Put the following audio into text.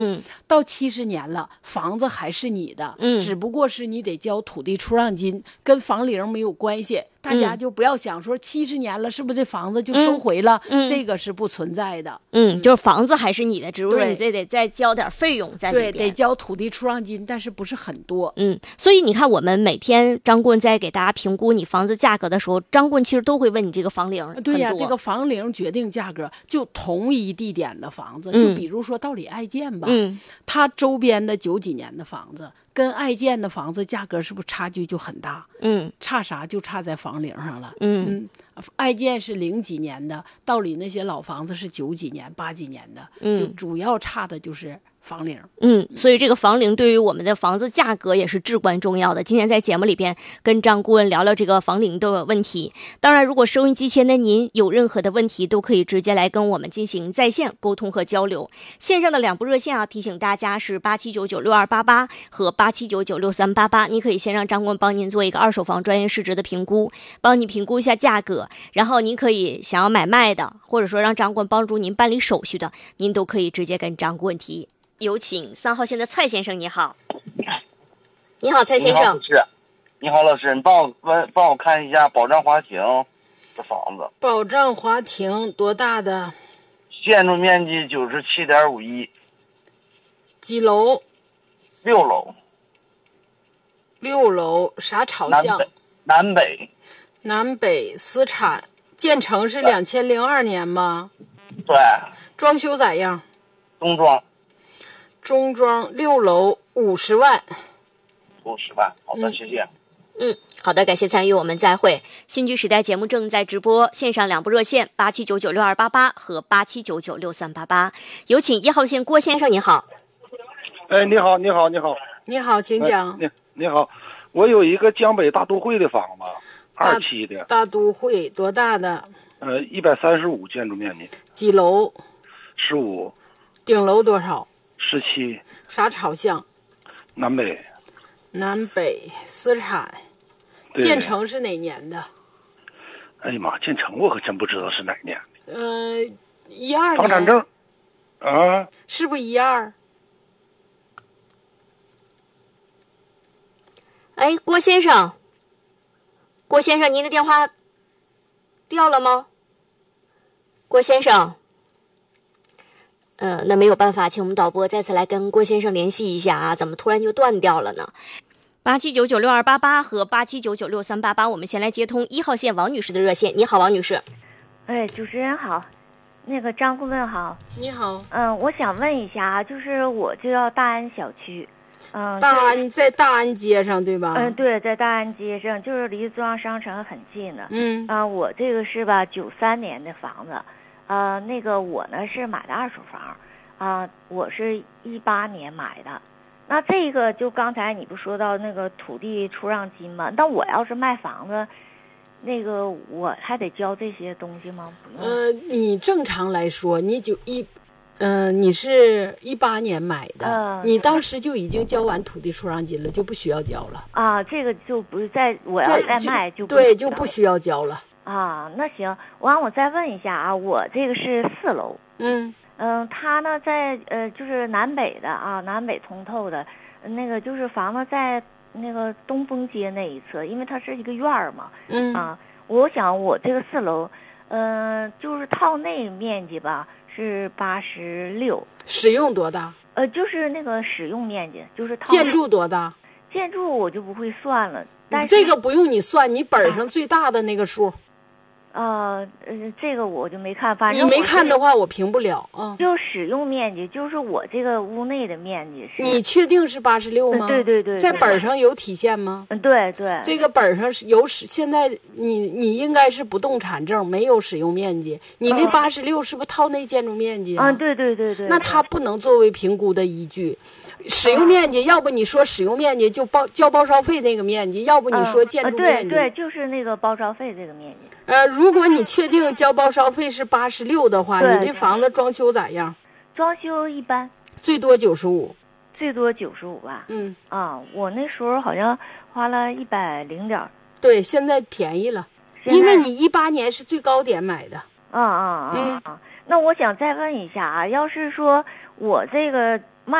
到70年了，房子还是你的，只不过是你得交土地出让金，跟房龄没有关系。大家就不要想说70年了，是不是这房子就收回了？这个是不存在的。 就是房子还是你的，只不过你得再交点费用在里边。 对，得交土地出让金，但是不是很多。 所以你看，我们每天张棍在给大家评估你房子价格的时候，张棍其实都会问你这个房龄。 对呀，这个房龄决定价格。就同一地点的房子，就比如说到里爱建吧，它周边的90几年的房子跟爱建的房子价格是不是差距就很大？差啥？就差在房龄上了。爱建是00几年的，道里那些老房子是90几年、80几年的，就主要差的就是房龄。 所以这个房龄对于我们的房子价格也是至关重要的。今天在节目里边跟张顾问聊聊这个房龄的问题。当然，如果收音机前的您有任何的问题，都可以直接来跟我们进行在线沟通和交流。线上的2部热线提醒大家是87996288和87996388。你可以先让张顾问帮您做一个二手房专业市值的评估，帮你评估一下价格，然后您可以想要买卖的，或者说让张顾问帮助您办理手续的，您都可以直接跟张顾问提。有请3号线的蔡先生，你好。你好，蔡先生。 你好，老师，你帮我看一下宝藏华庭的房子。 宝藏华庭多大的？ 建筑面积97.51。 几楼 ？6楼。 6楼，啥朝向？ 南北私产，建成是2002年吗？ 对。 装修咋样？ 中装 6楼50万。 50万，好的，谢谢。 好的，感谢参与，我们再会。新居时代节目正在直播，线上2部热线87996288和87996388。有请1号线郭先生，你好。 你好。 你好，请讲。 你好，我有一个江北大都会的房子，2期的。 大都会多大的 ？135建筑面积。 几楼 ？15。 顶楼多少 ？17。 啥朝向？ 南北私产。建成是哪年的？ 哎呀妈，建成我可真不知道是哪年的。 12年。 房产证啊？ 是不是12？ 哎，郭先生，您的电话掉了吗？郭先生。那没有办法，请我们导播再次来跟郭先生联系一下啊，怎么突然就断掉了呢？87996288和87996388，我们先来接通1号线王女士的热线。你好，王女士。 主持人好，那个张顾问好。 你好。 我想问一下啊，就是我就要大安小区。 在大安街上对吧？ 对，在大安街上，就是离中央商城很近的。我这个是吧，93年的房子。那个我呢是买的二手房，我是18年买的。那这个就刚才你不说到那个土地出让金吗？那我要是卖房子，那个我还得交这些东西吗？不用。 你正常来说，你是18年买的，你当时就已经交完土地出让金了，就不需要交了。 这个就不是我要再卖就不需要交了。 那行，我再问一下啊，我这个是4楼。他呢在就是南北的南北通透的，那个就是房子在那个东风街那一侧，因为它是一个院儿嘛。我想我这个4楼，就是套内面积吧是86。 使用多大？ 就是那个使用面积，就是套建筑多大？ 建筑我就不会算了，但是这个不用你算，你本上最大的那个数。 这个我就没看，反正你没看的话我评不了就使用面积，就是我这个屋内的面积是。 你确定是86吗？ 对， 在本上有体现吗？ 对， 这个本上是有现在你应该是不动产证，没有使用面积。你那86是不是套内建筑面积对。 那它不能作为评估的依据。使用面积，要不你说使用面积就交包烧费那个面积，要不你说建筑面积。 对，就是那个包烧费这个面积。 如果你确定交包烧费是86的话，你这房子装修咋样？ 装修一般。 最多95。 最多95吧。我那时候好像花了100点。 对，现在便宜了，因为你18年是最高点买的。 那我想再问一下啊，要是说我这个